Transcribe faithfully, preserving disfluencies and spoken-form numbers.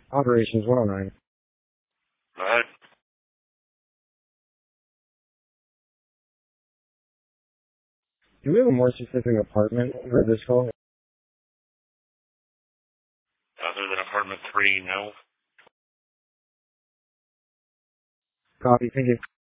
Operations one oh nine. Go ahead. Do we have a more specific apartment for this call? Other than apartment three, no. Copy, thank you.